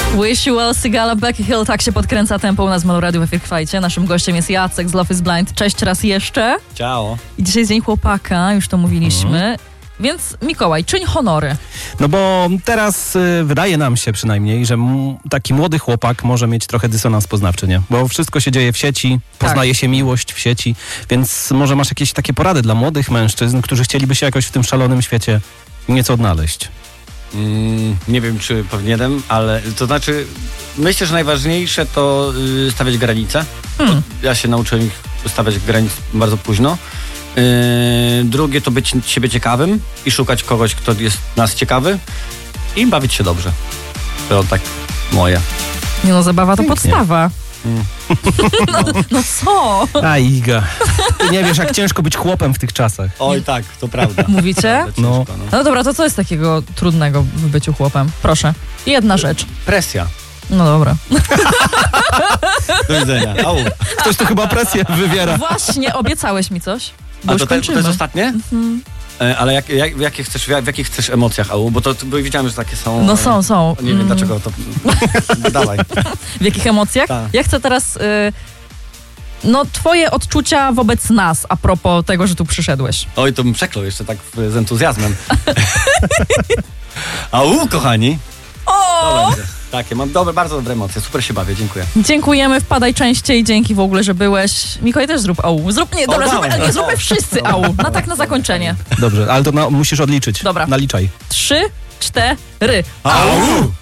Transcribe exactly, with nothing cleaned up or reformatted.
Wish You Well, Sigala, Becky Hill, tak się podkręca tempo u nas w Molo Radio w Efekwajcie. Naszym gościem jest Jacek z Love is Blind. Cześć raz jeszcze. Ciao. I dzisiaj jest Dzień Chłopaka, już to mówiliśmy. Mhm. Więc Mikołaj, czyń honory. No bo teraz y, wydaje nam się przynajmniej, że m- taki młody chłopak może mieć trochę dysonans poznawczy, nie? Bo wszystko się dzieje w sieci, poznaje tak. się miłość w sieci, więc może masz jakieś takie porady dla młodych mężczyzn, którzy chcieliby się jakoś w tym szalonym świecie nieco odnaleźć. Mm, nie wiem, czy powinienem, ale to znaczy, myślę, że najważniejsze to y, stawiać granice. Hmm. Ja się nauczyłem ich stawiać granic bardzo późno. Yy, drugie to być siebie ciekawym i szukać kogoś, kto jest nas ciekawy i bawić się dobrze. To tak moje. Nie no, zabawa to Pięknie. podstawa. Mm. no, no co? A Iga, ty nie wiesz, jak ciężko być chłopem w tych czasach. Oj tak, to prawda. Mówicie? Prawda, ciężko, no. No dobra, to co jest takiego trudnego w byciu chłopem? Proszę. Jedna rzecz. Presja. No dobra. Do widzenia. Au. Ktoś tu chyba presję wywiera. Właśnie, obiecałeś mi coś. Bo A już to, te, to kończymy. jest ostatnie? Mhm. E, ale jak, jak, w, jakich chcesz, w jakich chcesz emocjach, Au? Bo to bo wiedziałem, że takie są. No są, są. Nie wiem Mm. dlaczego to. Dawaj. W jakich emocjach? Tak. Ja chcę teraz... Y, no, twoje odczucia wobec nas, a propos tego, że tu przyszedłeś. Oj, to bym przeklął jeszcze tak z entuzjazmem. Au, kochani. O! To będzie. Takie, mam dobre, bardzo dobre emocje. Super się bawię, dziękuję. Dziękujemy, wpadaj częściej, dzięki w ogóle, że byłeś. Mikołaj, też zrób au. Zrób, nie, dobra, O, zróbmy, dawaj. nie, zróbmy wszyscy au. No tak na zakończenie. Dobrze, ale to na, musisz odliczyć. Dobra. Naliczaj. Trzy, cztery. Au!